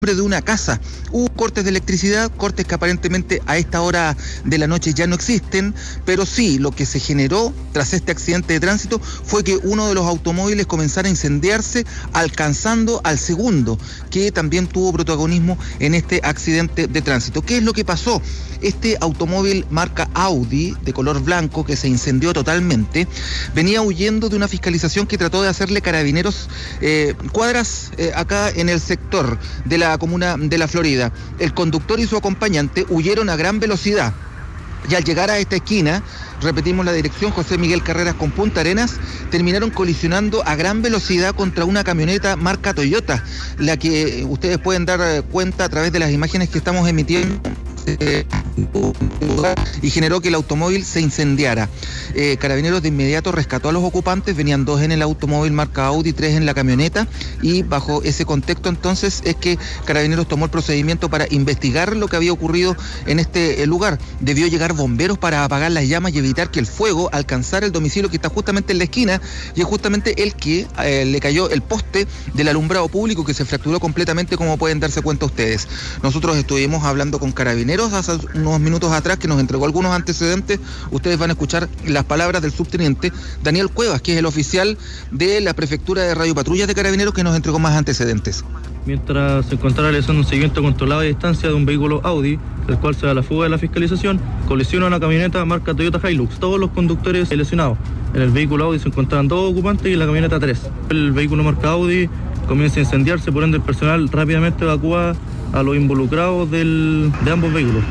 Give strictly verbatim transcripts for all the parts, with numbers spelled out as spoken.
de una casa. Hubo cortes de electricidad, cortes que aparentemente a esta hora de la noche ya no existen, pero sí, lo que se generó tras este accidente de tránsito fue que uno de los automóviles comenzara a incendiarse, alcanzando al segundo, que también tuvo protagonismo en este accidente de tránsito. ¿Qué es lo que pasó? Este automóvil marca Audi, de color blanco, que se incendió totalmente, venía huyendo de una fiscalización que trató de hacerle Carabineros eh, cuadras eh, acá en el sector de la comuna de La Florida. El conductor y su acompañante huyeron a gran velocidad y al llegar a esta esquina, repetimos la dirección, José Miguel Carreras con Punta Arenas, terminaron colisionando a gran velocidad contra una camioneta marca Toyota, la que ustedes pueden dar cuenta a través de las imágenes que estamos emitiendo, eh, y generó que el automóvil se incendiara. Eh, Carabineros de inmediato rescató a los ocupantes, venían dos en el automóvil marca Audi, tres en la camioneta, y bajo ese contexto entonces es que Carabineros tomó el procedimiento para investigar lo que había ocurrido en este lugar. Debió llegar bomberos para apagar las llamas y evitar que el fuego alcanzara el domicilio que está justamente en la esquina, y es justamente el que eh, le cayó el poste del alumbrado público, que se fracturó completamente, como pueden darse cuenta ustedes. Nosotros estuvimos hablando con Carabineros hace unos minutos atrás, que nos entregó algunos antecedentes. Ustedes van a escuchar las palabras del subteniente Daniel Cuevas, que es el oficial de la Prefectura de Radio Patrullas de Carabineros, que nos entregó más antecedentes. Mientras se encontraba realizando un seguimiento controlado a distancia de un vehículo Audi, el cual se da la fuga de la fiscalización, colisiona una camioneta marca Toyota Hilux. Todos los conductores lesionados. En el vehículo Audi se encontraban dos ocupantes y en la camioneta tres. El vehículo marca Audi comienza a incendiarse, por ende el personal rápidamente evacúa a los involucrados del, de ambos vehículos.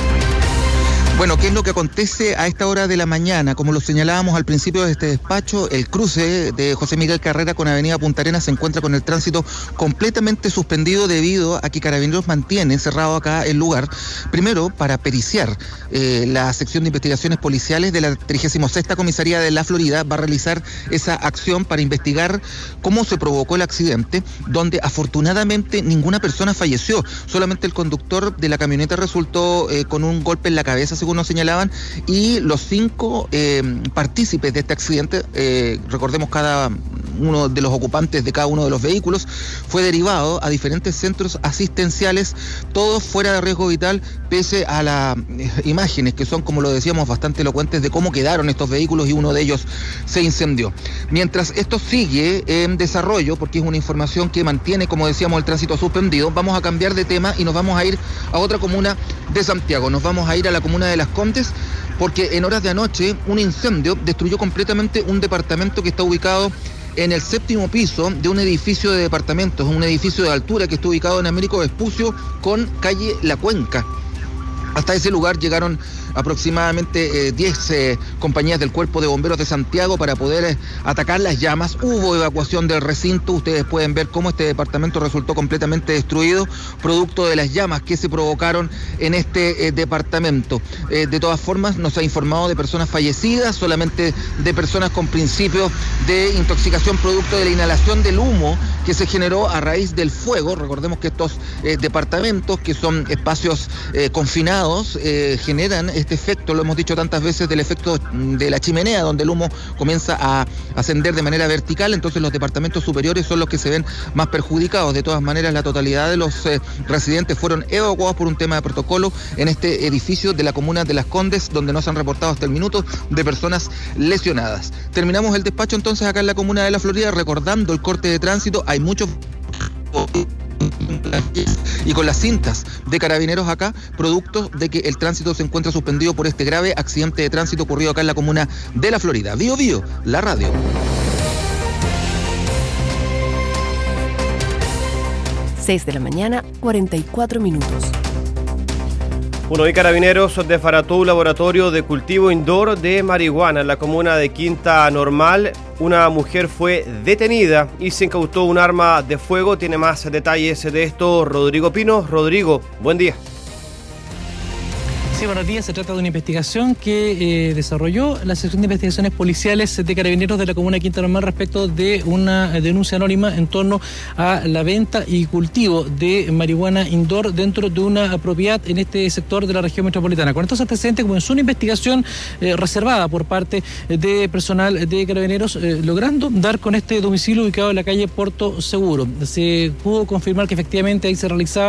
Bueno, ¿qué es lo que acontece a esta hora de la mañana? Como lo señalábamos al principio de este despacho, el cruce de José Miguel Carrera con Avenida Punta Arenas se encuentra con el tránsito completamente suspendido debido a que Carabineros mantiene cerrado acá el lugar, primero para periciar. Eh, la sección de investigaciones policiales de la trigésima sexta Comisaría de La Florida va a realizar esa acción para investigar cómo se provocó el accidente, donde afortunadamente ninguna persona falleció, solamente el conductor de la camioneta resultó eh, con un golpe en la cabeza, según nos señalaban, y los cinco eh, partícipes de este accidente, eh, recordemos cada uno de los ocupantes de cada uno de los vehículos, fue derivado a diferentes centros asistenciales, todos fuera de riesgo vital, pese a las eh, imágenes que son, como lo decíamos, bastante elocuentes de cómo quedaron estos vehículos, y uno de ellos se incendió. Mientras esto sigue en desarrollo, porque es una información que mantiene, como decíamos, el tránsito suspendido, vamos a cambiar de tema y nos vamos a ir a otra comuna de Santiago. Nos vamos a ir a la comuna de Las Condes, porque en horas de anoche un incendio destruyó completamente un departamento que está ubicado en el séptimo piso de un edificio de departamentos, un edificio de altura que está ubicado en Américo Vespucio con calle La Cuenca. Hasta ese lugar llegaron aproximadamente diez eh, eh, compañías del Cuerpo de Bomberos de Santiago para poder eh, atacar las llamas. Hubo evacuación del recinto. Ustedes pueden ver cómo este departamento resultó completamente destruido, producto de las llamas que se provocaron en este eh, departamento. Eh, de todas formas, no se ha informado de personas fallecidas, solamente de personas con principios de intoxicación producto de la inhalación del humo que se generó a raíz del fuego. Recordemos que estos eh, departamentos, que son espacios eh, confinados, eh, generan este efecto, lo hemos dicho tantas veces, del efecto de la chimenea, donde el humo comienza a ascender de manera vertical. Entonces los departamentos superiores son los que se ven más perjudicados. De todas maneras, la totalidad de los eh, residentes fueron evacuados por un tema de protocolo en este edificio de la comuna de Las Condes, donde no se han reportado hasta el minuto de personas lesionadas. Terminamos el despacho entonces acá en la comuna de La Florida, recordando el corte de tránsito. Hay muchos y con las cintas de Carabineros acá, producto de que el tránsito se encuentra suspendido por este grave accidente de tránsito ocurrido acá en la comuna de La Florida. Bío Bío, la radio. seis de la mañana, cuarenta y cuatro minutos. Bueno, y Carabineros desbarató un laboratorio de cultivo indoor de marihuana en la comuna de Quinta Normal. Una mujer fue detenida y se incautó un arma de fuego. Tiene más detalles de esto Rodrigo Pino. Rodrigo, buen día. Sí, buenos días. Se trata de una investigación que eh, desarrolló la sección de investigaciones policiales de Carabineros de la comuna de Quinta Normal respecto de una denuncia anónima en torno a la venta y cultivo de marihuana indoor dentro de una propiedad en este sector de la región metropolitana. Con estos antecedentes comenzó una investigación eh, reservada por parte de personal de Carabineros, eh, logrando dar con este domicilio ubicado en la calle Puerto Seguro. Se pudo confirmar que efectivamente ahí se realizaba